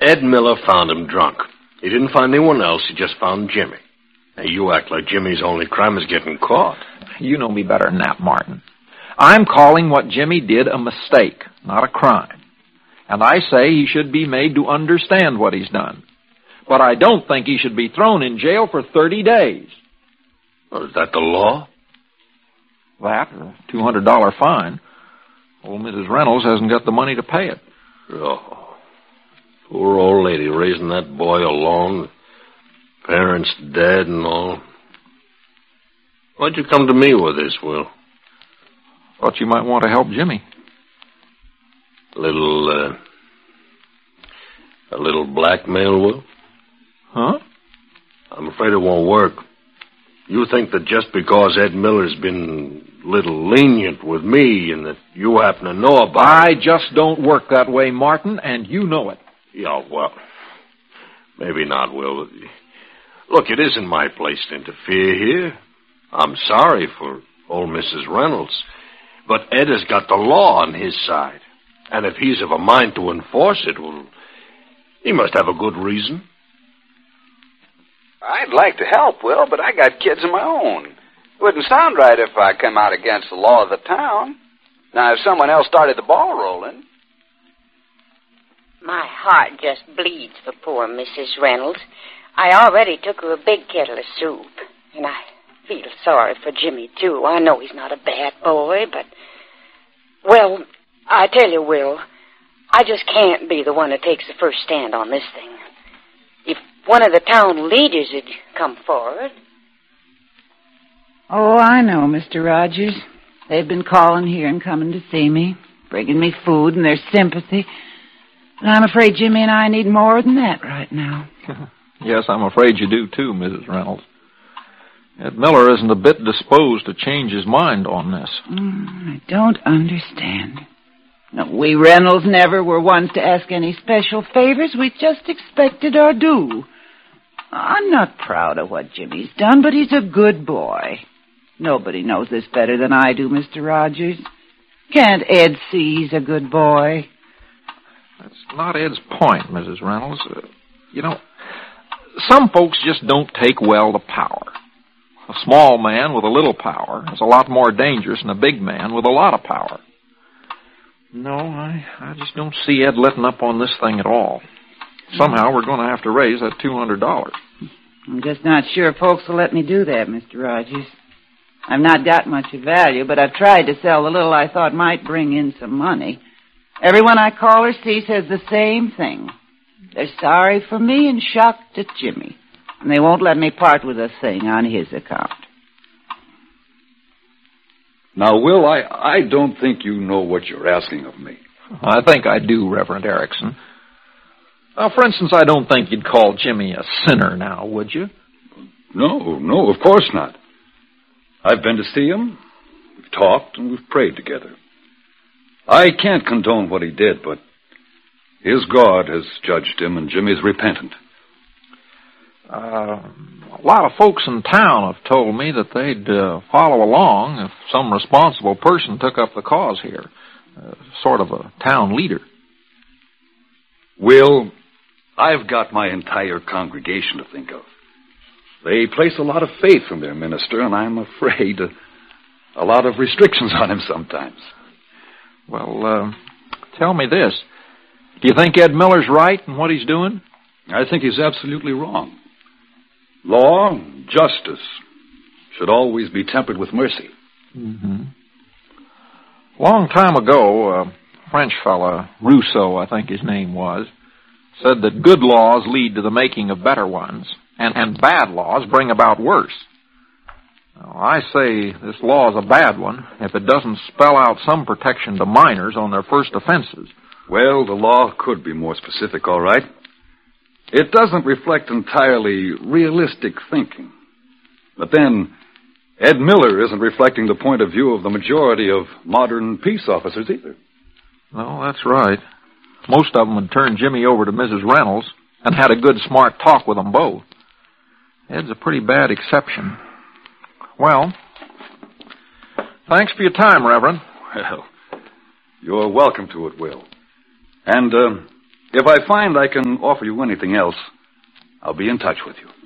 Ed Miller found him drunk. He didn't find anyone else. He just found Jimmy. Now, you act like Jimmy's only crime is getting caught. You know me better than that, Martin. I'm calling what Jimmy did a mistake, not a crime. And I say he should be made to understand what he's done. But I don't think he should be thrown in jail for 30 days. Well, is that the law? That, or a $200 fine. Old Mrs. Reynolds hasn't got the money to pay it. Oh, poor old lady raising that boy alone. Parents dead and all. Why'd you come to me with this, Will? Thought you might want to help Jimmy. A little blackmail, Will? Huh? I'm afraid it won't work. You think that just because Ed Miller's been a little lenient with me and that you happen to know about I just don't work that way, Martin, and you know it. Yeah, well, maybe not, Will. Look, it isn't my place to interfere here. I'm sorry for old Mrs. Reynolds, but Ed has got the law on his side. And if he's of a mind to enforce it, well, he must have a good reason. I'd like to help, Will, but I got kids of my own. It wouldn't sound right if I come out against the law of the town. Now, if someone else started the ball rolling... My heart just bleeds for poor Mrs. Reynolds. I already took her a big kettle of soup, and I feel sorry for Jimmy, too. I know he's not a bad boy, but... Well, I tell you, Will, I just can't be the one that takes the first stand on this thing. If one of the town leaders had come forward... Oh, I know, Mr. Rogers. They've been calling here and coming to see me, bringing me food and their sympathy. But I'm afraid Jimmy and I need more than that right now. Yes, I'm afraid you do, too, Mrs. Reynolds. Ed Miller isn't a bit disposed to change his mind on this. I don't understand. No, we Reynolds never were ones to ask any special favors. We just expected our due. I'm not proud of what Jimmy's done, but he's a good boy. Nobody knows this better than I do, Mr. Rogers. Can't Ed see he's a good boy? That's not Ed's point, Mrs. Reynolds. Some folks just don't take well to power. A small man with a little power is a lot more dangerous than a big man with a lot of power. No, I just don't see Ed letting up on this thing at all. Somehow we're going to have to raise that $200. I'm just not sure folks will let me do that, Mr. Rogers. I've not got much of value, but I've tried to sell the little I thought might bring in some money. Everyone I call or see says the same thing. They're sorry for me and shocked at Jimmy. And they won't let me part with a thing on his account. Now, Will, I don't think you know what you're asking of me. I think I do, Reverend Erickson. For instance, I don't think you'd call Jimmy a sinner now, would you? No, of course not. I've been to see him, we've talked, and we've prayed together. I can't condone what he did, but his God has judged him, and Jimmy's repentant. A lot of folks in town have told me that they'd follow along if some responsible person took up the cause here, sort of a town leader. Will, I've got my entire congregation to think of. They place a lot of faith in their minister, and I'm afraid a lot of restrictions on him sometimes. Well, tell me this. Do you think Ed Miller's right in what he's doing? I think he's absolutely wrong. Law, justice, should always be tempered with mercy. Mm-hmm. Long time ago, a French fella, Rousseau, I think his name was, said that good laws lead to the making of better ones, and bad laws bring about worse. Now, I say this law is a bad one if it doesn't spell out some protection to minors on their first offenses. Well, the law could be more specific, all right. It doesn't reflect entirely realistic thinking. But then, Ed Miller isn't reflecting the point of view of the majority of modern peace officers either. No, that's right. Most of them would turn Jimmy over to Mrs. Reynolds and had a good, smart talk with them both. Ed's a pretty bad exception. Well, thanks for your time, Reverend. Well, you're welcome to it, Will. And If I find I can offer you anything else, I'll be in touch with you.